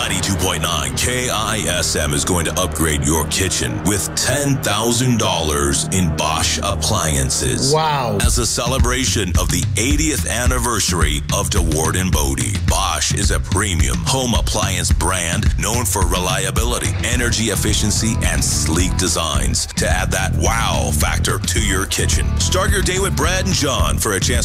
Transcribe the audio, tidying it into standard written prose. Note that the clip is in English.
92.9 KISM is going to upgrade your kitchen with $10,000 in Bosch appliances. Wow. As a celebration of the 80th anniversary of DeWard & Bodie, Bosch is a premium home appliance brand known for reliability, energy efficiency, and sleek designs to add that wow factor to your kitchen. Start your day with Brad and John for a chance